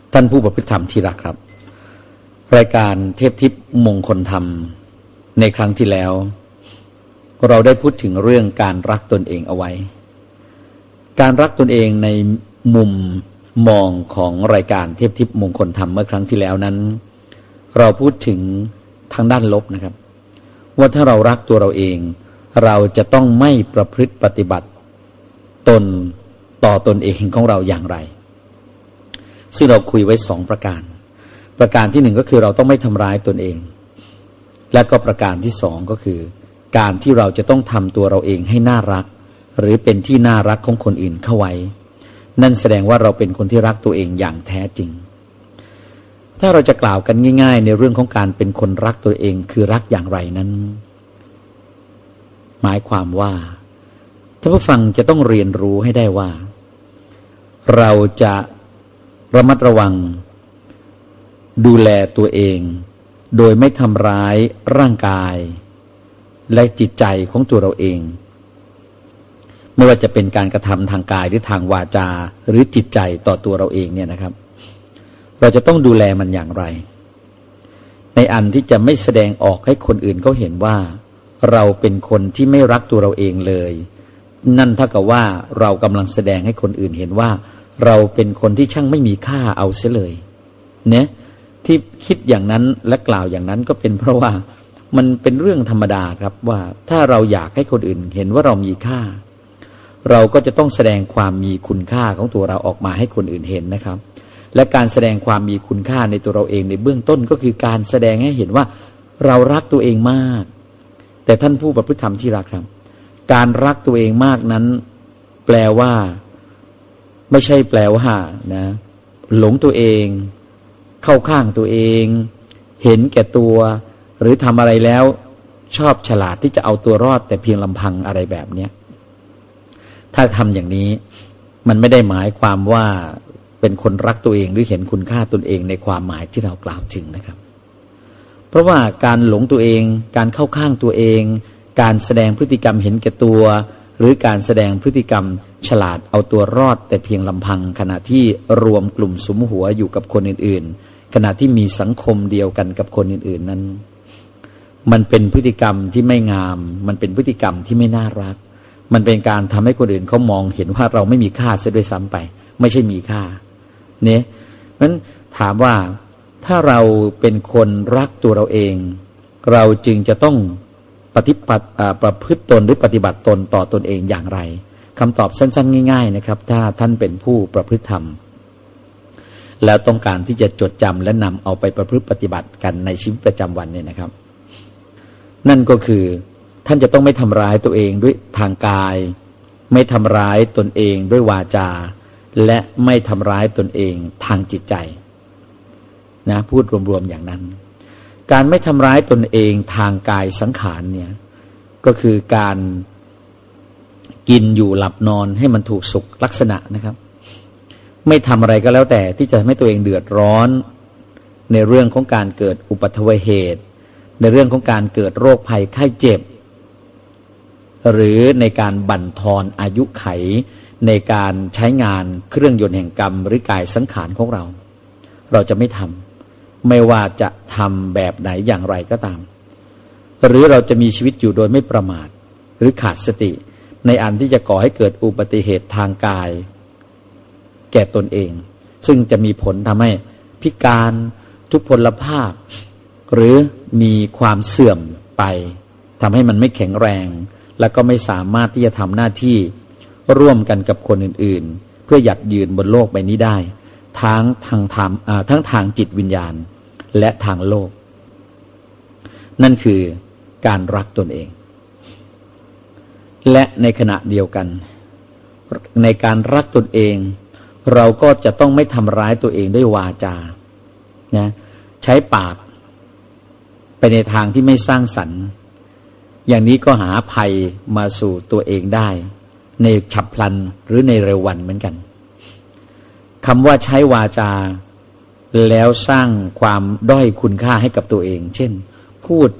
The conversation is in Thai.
ท่านผู้ประพฤติธรรมที่รักครับรายการเทพทิพย์มงคลธรรมในครั้งที่แล้วเราได้พูดถึงเรื่องการรักตนเองเอาไว้การรักตนเองในมุมมองของรายการเทพทิพย์มงคลธรรมเมื่อครั้งที่แล้วนั้นเราพูดถึงทางด้านลบนะครับว่าถ้าเรารักตัวเราเองเราจะต้องไม่ประพฤติปฏิบัติตนต่อตนเองของเราอย่างไรซึ่งเราคุยไว้2ประการที่1ก็คือเราต้องไม่ทำร้ายตนเองและก็ประการที่2ก็คือการที่เราจะต้องทำตัวเราเองให้น่ารักหรือเป็นที่น่ารักของคนอื่นเข้าไว้นั่นแสดงว่าเราเป็นคนที่รักตัวเองอย่างแท้จริงถ้าเราจะกล่าวกันง่ายๆในเรื่องของการเป็นคนรักตัวเองคือรักอย่างไรนั้นหมายความว่าท่านผู้ฟังจะต้องเรียนรู้ให้ได้ว่าเราจะระมัดระวังดูแลตัวเองโดยไม่ทำร้ายร่างกายและจิตใจของตัวเราเองไม่ว่าจะเป็นการกระทำทางกายหรือทางวาจาหรือจิตใจต่อตัวเราเองเนี่ยนะครับเราจะต้องดูแลมันอย่างไรในอันที่จะไม่แสดงออกให้คนอื่นเขาเห็นว่าเราเป็นคนที่ไม่รักตัวเราเองเลยนั่นเท่ากับว่าเรากำลังแสดงให้คนอื่นเห็นว่าเราเป็นคนที่ช่างไม่มีค่าเอาเสียเลยเนี่ยที่คิดอย่างนั้นและกล่าวอย่างนั้นก็เป็นเพราะว่ามันเป็นเรื่องธรรมดาครับว่าถ้าเราอยากให้คนอื่นเห็นว่าเรามีค่าเราก็จะต้องแสดงความมีคุณค่าของตัวเราออกมาให้คนอื่นเห็นนะครับและการแสดงความมีคุณค่าในตัวเราเองในเบื้องต้นก็คือการแสดงให้เห็นว่าเรารักตัวเองมากแต่ท่านผู้ประพฤติธรรมที่รักครับการรักตัวเองมากนั้นแปลว่าไม่ใช่แปลว่านะหลงตัวเองเข้าข้างตัวเองเห็นแก่ตัวหรือทำอะไรแล้วชอบฉลาดที่จะเอาตัวรอดแต่เพียงลำพังอะไรแบบเนี้ยถ้าทำอย่างนี้มันไม่ได้หมายความว่าเป็นคนรักตัวเองหรือเห็นคุณค่าตนเองในความหมายที่เรากล่าวถึงนะครับเพราะว่าการหลงตัวเองการเข้าข้างตัวเองการแสดงพฤติกรรมเห็นแก่ตัวหรือการแสดงพฤติกรรมฉลาดเอาตัวรอดแต่เพียงลำพังขณะที่รวมกลุ่มสุมหัวอยู่กับคนอื่นๆขณะที่มีสังคมเดียวกันกับคนอื่นๆนั้นมันเป็นพฤติกรรมที่ไม่งามมันเป็นพฤติกรรมที่ไม่น่ารักมันเป็นการทำให้คนอื่นเขามองเห็นว่าเราไม่มีค่าเสียด้วยซ้ำไปไม่ใช่มีค่าเนี่ยนั้นถามว่าถ้าเราเป็นคนรักตัวเราเองเราจึงจะต้องประพฤติตนหรือปฏิบัติตนต่อตนเองอย่างไรคำตอบสั้นๆง่ายๆนะครับถ้าท่านเป็นผู้ประพฤติธรรมแล้วต้องการที่จะจดจำและนำเอาไปประพฤติปฏิบัติกันในชีวิตประจำวันเนี่ยนะครับนั่นก็คือท่านจะต้องไม่ทำร้ายตัวเองด้วยทางกายไม่ทำร้ายตนเองด้วยวาจาและไม่ทำร้ายตนเองทางจิตใจนะพูดรวมๆอย่างนั้นการไม่ทำร้ายตนเองทางกายสังขารเนี่ยก็คือการกินอยู่หลับนอนให้มันถูกสุขลักษณะนะครับไม่ทำอะไรก็แล้วแต่ที่จะทำให้ตัวเองเดือดร้อนในเรื่องของการเกิดอุบัติเหตุในเรื่องของการเกิดโรคภัยไข้เจ็บหรือในการบั่นทอนอายุไขในการใช้งานเครื่องยนต์แห่งกรรมหรือกายสังขารของเราจะไม่ทำไม่ว่าจะทำแบบไหนอย่างไรก็ตามหรือเราจะมีชีวิตอยู่โดยไม่ประมาทหรือขาดสติในอันที่จะก่อให้เกิดอุบัติเหตุทางกายแก่ตนเองซึ่งจะมีผลทำให้พิการทุพพลภาพหรือมีความเสื่อมไปทำให้มันไม่แข็งแรงและก็ไม่สามารถที่จะทำหน้าที่ร่วมกันกับคนอื่นๆเพื่อหยัดยืนบนโลกใบนี้ได้ทั้งทางจิตวิญญาณและทางโลกนั่นคือการรักตนเองและในขณะเดียวกันในการรักตนเองเราก็จะต้องไม่ทำร้ายตัวเองด้วยวาจานะใช้ปากไปในทางที่ไม่สร้างสรรค์อย่างนี้ก็หาภัยมาสู่ตัวเองได้ในฉับพลันหรือในเร็ววันเหมือนกันคำว่าใช้วาจาแล้วสร้างความด้อยคุณค่าให้กับตัวเองเช่นพูด